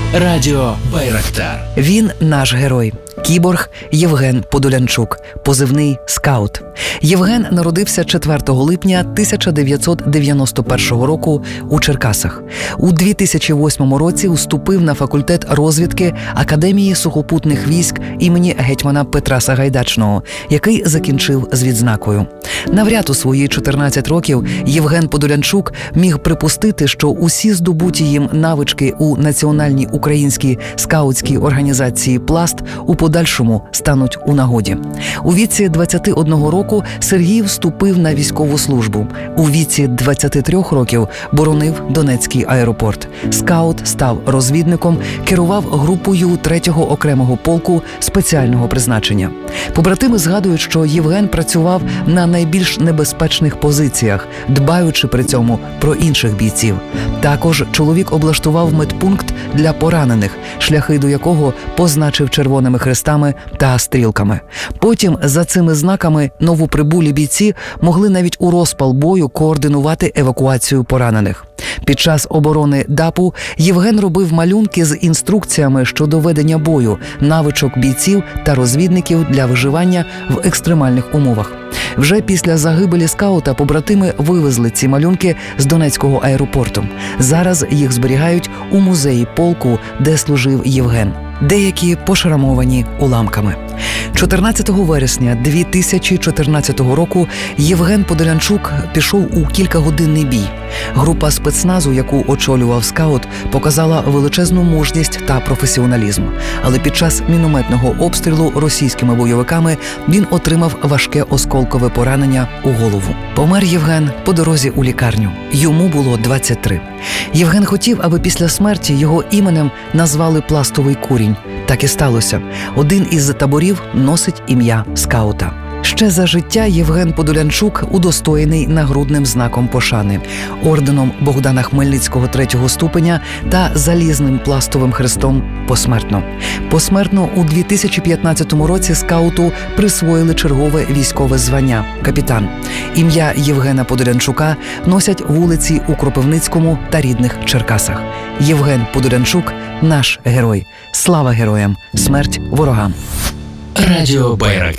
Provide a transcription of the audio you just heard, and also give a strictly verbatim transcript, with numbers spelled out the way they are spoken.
Радіо Байрактар. Він наш герой. Кіборг Євген Подолянчук, позивний «Скаут». Євген народився четвертого липня тисяча дев'ятсот дев'яносто першого року у Черкасах. У дві тисячі восьмому році вступив на факультет розвідки Академії сухопутних військ імені гетьмана Петра Сагайдачного, який закінчив з відзнакою. Навряд у свої чотирнадцять років Євген Подолянчук міг припустити, що усі здобуті їм навички у Національній українській скаутській організації «Пласт» у подальшому стануть у нагоді. У віці двадцяти одного року Сергій вступив на військову службу. У віці двадцяти трьох років боронив Донецький аеропорт. Скаут став розвідником, керував групою третього окремого полку спеціального призначення. Побратими згадують, що Євген працював на найбільш небезпечних позиціях, дбаючи при цьому про інших бійців. Також чоловік облаштував медпункт для поранених, шляхи до якого позначив червоними хрестами та стрілками. Потім за цими знаками новоприбулі бійці могли навіть у розпал бою координувати евакуацію поранених. Під час оборони ДАПу Євген робив малюнки з інструкціями щодо ведення бою, навичок бійців та розвідників для виживання в екстремальних умовах. Вже після загибелі скаута побратими вивезли ці малюнки з Донецького аеропорту. Зараз їх зберігають у музеї полку, де служив Євген. Деякі пошрамовані уламками. чотирнадцятого вересня дві тисячі чотирнадцятого року Євген Подолянчук пішов у кількагодинний бій. Група спецназу, яку очолював скаут, показала величезну мужність та професіоналізм. Але під час мінометного обстрілу російськими бойовиками він отримав важке осколкове поранення у голову. Помер Євген по дорозі у лікарню. Йому було двадцять три. Євген хотів, аби після смерті його іменем назвали «Пластовий курінь». Так і сталося. Один із таборів носить ім'я скаута. Ще за життя Євген Подолянчук удостоєний нагрудним знаком пошани, орденом Богдана Хмельницького третього ступеня та залізним пластовим хрестом посмертно. Посмертно у дві тисячі п'ятнадцятому році скауту присвоїли чергове військове звання – капітан. Ім'я Євгена Подолянчука носять вулиці у Кропивницькому та рідних Черкасах. Євген Подолянчук – наш герой. Слава героям! Смерть ворогам! Радіо Байрактар.